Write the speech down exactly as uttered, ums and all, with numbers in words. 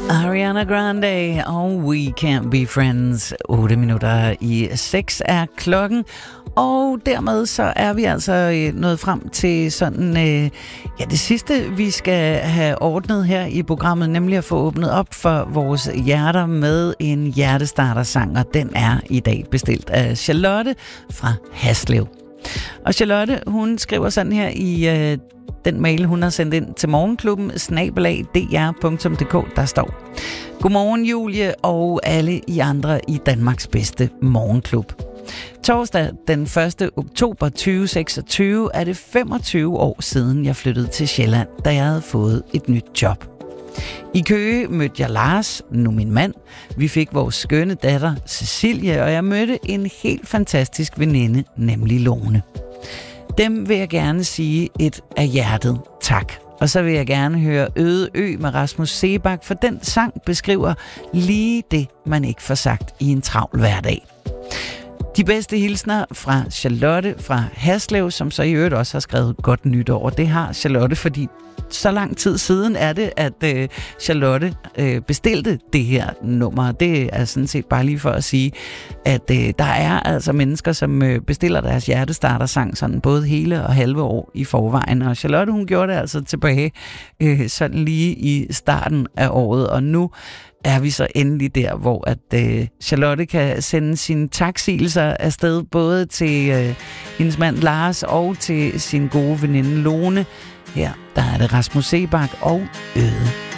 Ariana Grande og We Can't Be Friends. otte minutter i seks er klokken. Og dermed så er vi altså nået frem til sådan, øh, ja, det sidste, vi skal have ordnet her i programmet, nemlig at få åbnet op for vores hjerter med en hjertestartersang, og den er i dag bestilt af Charlotte fra Haslev. Og Charlotte, hun skriver sådan her i øh, den mail, hun har sendt ind til morgenklubben, snabel-a d r punktum d k, der står: Godmorgen Julie og alle I andre i Danmarks bedste morgenklub. Torsdag den første oktober tyve seksogtyve er det femogtyve år siden, jeg flyttede til Sjælland, da jeg havde fået et nyt job. I Køge mødte jeg Lars, nu min mand. Vi fik vores skønne datter Cecilie, og jeg mødte en helt fantastisk veninde, nemlig Lone. Dem vil jeg gerne sige et af hjertet tak. Og så vil jeg gerne høre Øde Ø med Rasmus Seebach, for den sang beskriver lige det, man ikke får sagt i en travl hverdag. De bedste hilsner fra Charlotte fra Haslev, som så i øvrigt også har skrevet godt nytår. Det har Charlotte, fordi så lang tid siden er det, at øh, Charlotte øh, bestilte det her nummer. Det er sådan set bare lige for at sige, at øh, der er altså mennesker, som øh, bestiller deres hjertestartersang sådan både hele og halve år i forvejen. Og Charlotte, hun gjorde det altså tilbage øh, sådan lige i starten af året, og nu er vi så endelig der, hvor at øh, Charlotte kan sende sine taksigelser afsted både til øh, hendes mand Lars og til sin gode veninde Lone. Her der er det Rasmus Seebach og Øde